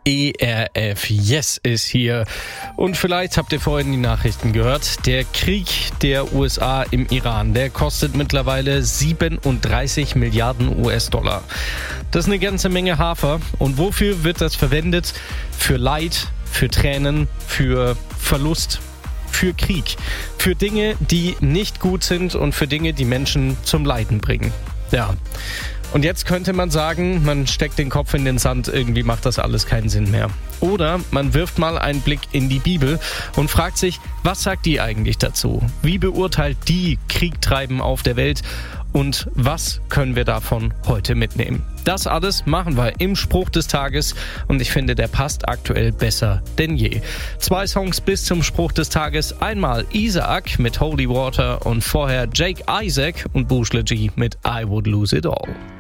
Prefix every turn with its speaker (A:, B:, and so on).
A: ERF Yes ist hier. Und vielleicht habt ihr vorhin die Nachrichten gehört. Der Krieg der USA im Iran, der kostet mittlerweile 37 Milliarden US-Dollar. Das ist eine ganze Menge Hafer. Und wofür wird das verwendet? Für Leid, für Tränen, für Verlust, für Krieg. Für Dinge, die nicht gut sind und für Dinge, die Menschen zum Leiden bringen. Ja. Und jetzt könnte man sagen, man steckt den Kopf in den Sand, irgendwie macht das alles keinen Sinn mehr. Oder man wirft mal einen Blick in die Bibel und fragt sich, was sagt die eigentlich dazu? Wie beurteilt die Kriegtreiben auf der Welt? Und was können wir davon heute mitnehmen? Das alles machen wir im Spruch des Tages und ich finde, der passt aktuell besser denn je. 2 Songs bis zum Spruch des Tages. Einmal Isaac mit Holy Water und vorher Jake Isaac und Bushla G mit I Would Lose It All.